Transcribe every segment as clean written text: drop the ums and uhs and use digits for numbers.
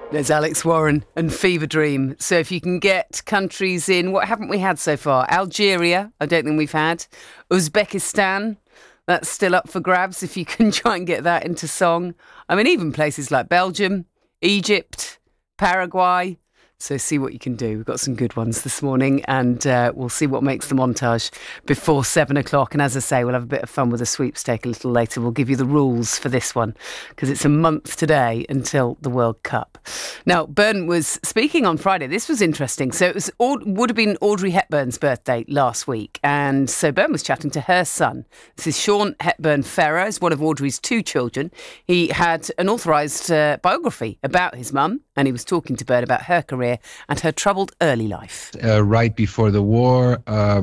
There's Alex Warren and Fever Dream. So if you can get countries in, what haven't we had so far? Algeria, I don't think we've had. Uzbekistan, that's still up for grabs if you can try and get that into song. I mean, even places like Belgium, Egypt, Paraguay. So see what you can do. We've got some good ones this morning, and we'll see what makes the montage before 7 o'clock. And as I say, we'll have a bit of fun with a sweepstake a little later. We'll give you the rules for this one, because it's a month today until the World Cup. Now, Bern was speaking on Friday. This was interesting. So it would have been Audrey Hepburn's birthday last week. And so Bern was chatting to her son. This is Sean Hepburn Ferrer. He's one of Audrey's two children. He had an authorised biography about his mum, and he was talking to Bern about her career and her troubled early life. Right before the war,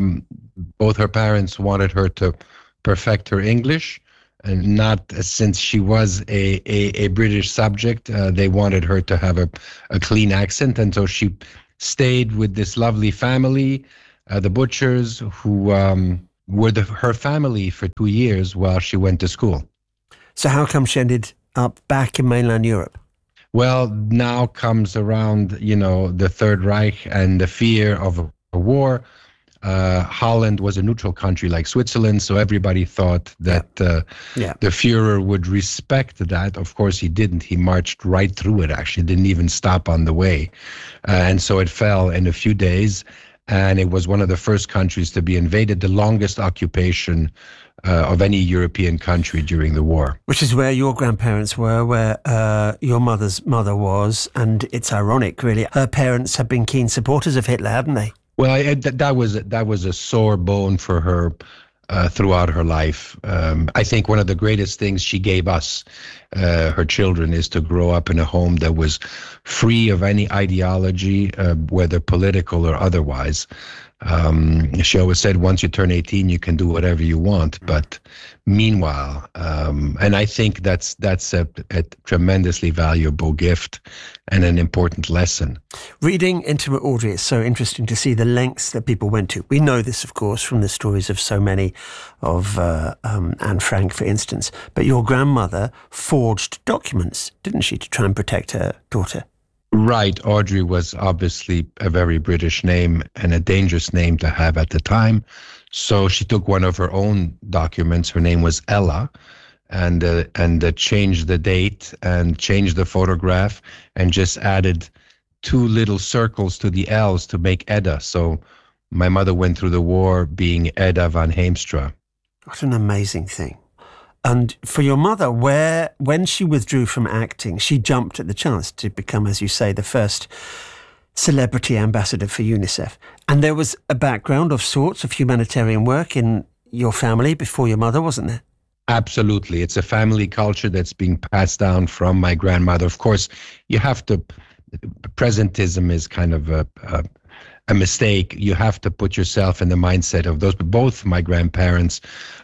both her parents wanted her to perfect her English, and not since she was a British subject, they wanted her to have a clean accent. And so she stayed with this lovely family, the Butchers, who were her family for 2 years while she went to school. So how come she ended up back in mainland Europe? Well, now comes around, the Third Reich and the fear of a war. Holland was a neutral country like Switzerland, so everybody thought that the Führer would respect that. Of course, he didn't. He marched right through it, actually. Didn't even stop on the way. And so it fell in a few days, and it was one of the first countries to be invaded, the longest occupation of any European country during the war. Which is where your grandparents were, where your mother's mother was, and it's ironic, really. Her parents have been keen supporters of Hitler, haven't they? Well, that was a sore bone for her throughout her life. I think one of the greatest things she gave us, her children, is to grow up in a home that was free of any ideology, whether political or otherwise. She always said, once you turn 18, you can do whatever you want. But meanwhile, and I think that's a tremendously valuable gift and an important lesson. Reading Intimate Audrey, it's so interesting to see the lengths that people went to. We know this, of course, from the stories of so many, of Anne Frank, for instance. But your grandmother forged documents, didn't she, to try and protect her daughter? Right. Audrey was obviously a very British name and a dangerous name to have at the time. So she took one of her own documents. Her name was Ella, and changed the date and changed the photograph and just added 2 little circles to the L's to make Edda. So my mother went through the war being Edda van Heemstra. What an amazing thing. And for your mother, when she withdrew from acting, she jumped at the chance to become, as you say, the first celebrity ambassador for UNICEF. And there was a background of sorts of humanitarian work in your family before your mother, wasn't there? Absolutely. It's a family culture that's being passed down from my grandmother. Of course, you have to, presentism is kind of a mistake. You have to put yourself in the mindset of those. But both my grandparents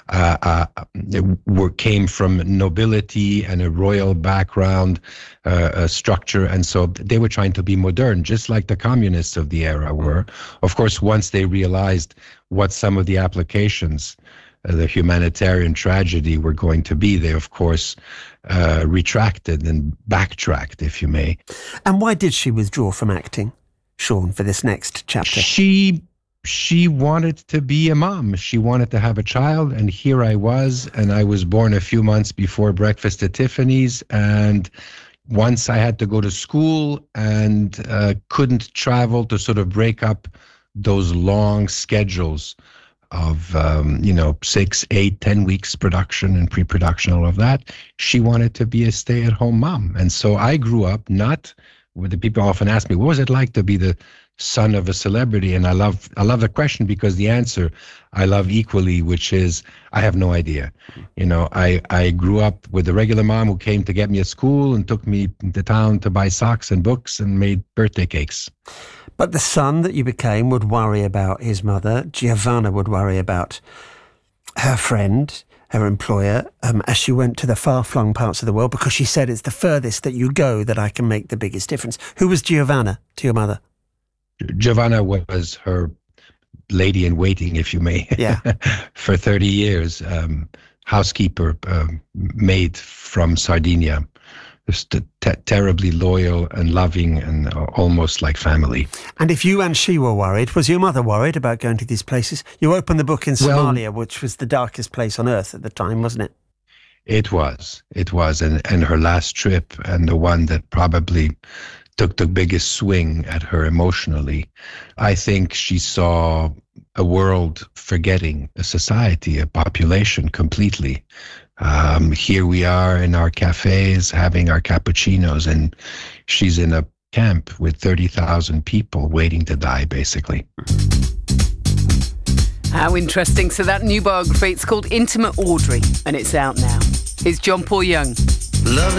came from nobility and a royal background structure, and so they were trying to be modern, just like the communists of the era were. Of course, once they realized what some of the applications, the humanitarian tragedy, were going to be, they of course retracted and backtracked, if you may. And why did she withdraw from acting, Sean, for this next chapter? She wanted to be a mom. She wanted to have a child, and here I was, and I was born a few months before Breakfast at Tiffany's, and once I had to go to school and couldn't travel to sort of break up those long schedules of 6, 8, 10 weeks production and pre-production, all of that. She wanted to be a stay-at-home mom, and so I grew up not. Where the people often ask me, what was it like to be the son of a celebrity? And I love the question, because the answer I love equally, which is, I have no idea. I grew up with a regular mom who came to get me at school and took me to town to buy socks and books and made birthday cakes. But the son that you became would worry about his mother. Giovanna would worry about her friend, her employer, as she went to the far-flung parts of the world, because she said, it's the furthest that you go that I can make the biggest difference. Who was Giovanna to your mother? Giovanna was her lady-in-waiting, if you may, for 30 years, housekeeper, maid from Sardinia. just terribly loyal and loving and almost like family. And if you and she were worried, was your mother worried about going to these places? You opened the book in Somalia, which was the darkest place on earth at the time, wasn't it? It was. And her last trip, and the one that probably took the biggest swing at her emotionally, I think she saw a world forgetting a society, a population completely. Here we are in our cafes having our cappuccinos, and she's in a camp with 30,000 people waiting to die, basically. How interesting. So that new biography, it's called Intimate Audrey, and it's out now. It's John Paul Young. Love